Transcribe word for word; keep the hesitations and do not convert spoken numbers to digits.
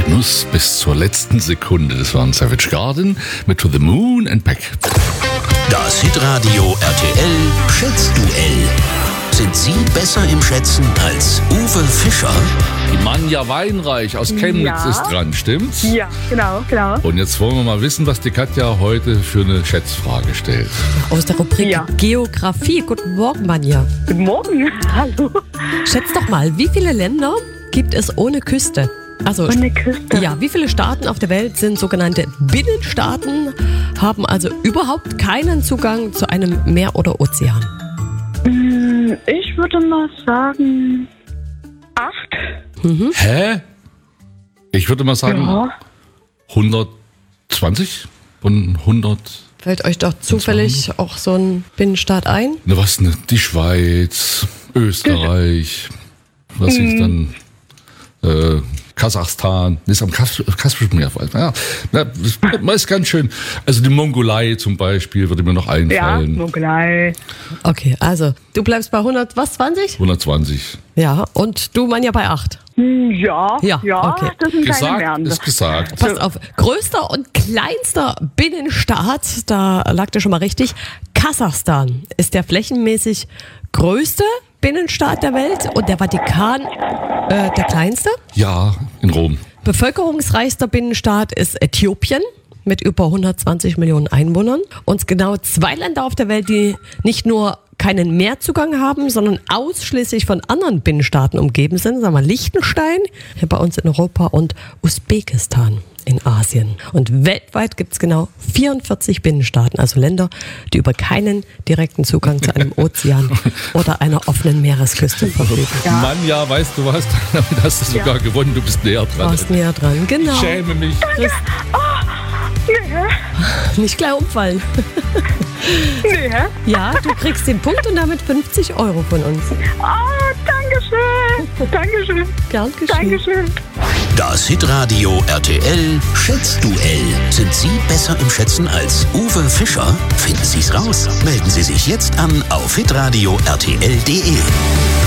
Genuss bis zur letzten Sekunde. Das waren Savage Garden mit To the Moon and Back. Das Hitradio R T L Schätzduell. Sind Sie besser im Schätzen als Uwe Fischer? Die Manja Weinreich aus Chemnitz Ja. ist dran, stimmt's? Ja, genau, genau. Und jetzt wollen wir mal wissen, was die Katja heute für eine Schätzfrage stellt. Aus der Rubrik Ja. Geografie. Guten Morgen, Manja. Guten Morgen. Hallo. Schätz doch mal, wie viele Länder gibt es ohne Küste? Also, Ohne Küste? ja, wie viele Staaten auf der Welt sind sogenannte Binnenstaaten, haben also überhaupt keinen Zugang zu einem Meer oder Ozean? Hm, Ich würde mal sagen acht. Hä? Ich würde mal sagen Ja. hundertzwanzig von hundert. Fällt euch doch zufällig auch so ein Binnenstaat ein? Ne, was ne? Die Schweiz, Österreich, was ist dann äh, Kasachstan, ist am Kas- Kaspischen Meer. Ja, na, das ist ganz schön. Also die Mongolei zum Beispiel würde mir noch Ja, einfallen. Mongolei. Okay, also du bleibst bei hundert, was, zwanzig? hundertzwanzig. Ja, und du, Manja, bei acht. Hm, Ja, Ja, ja, okay. das sind keine Gesagt Meeren. ist gesagt. Passt auf, größter und kleinster Binnenstaat, da lag der schon mal richtig. Kasachstan ist der flächenmäßig größte Binnenstaat der Welt und der Vatikan äh, der kleinste. Ja, in Rom. Bevölkerungsreichster Binnenstaat ist Äthiopien mit über hundertzwanzig Millionen Einwohnern. Und genau zwei Länder auf der Welt, die nicht nur keinen Meerzugang haben, sondern ausschließlich von anderen Binnenstaaten umgeben sind. Sagen wir Liechtenstein, hier bei uns in Europa, und Usbekistan in Asien. Und weltweit gibt es genau vierundvierzig Binnenstaaten, also Länder, die über keinen direkten Zugang zu einem Ozean oder einer offenen Meeresküste verfügen. Mann, ja, weißt du was? Damit hast du sogar gewonnen. Du bist näher Du dran. warst näher dran, genau. Ich schäme mich. Nee, Nicht gleich umfallen. nee. Ja, du kriegst den Punkt und damit fünfzig Euro von uns. Oh, Dankeschön. Dankeschön. Gern geschehen. Dankeschön. Das Hitradio R T L Schätzduell. Sind Sie besser im Schätzen als Uwe Fischer? Finden Sie's raus. Melden Sie sich jetzt an auf hitradio r t l punkt d e.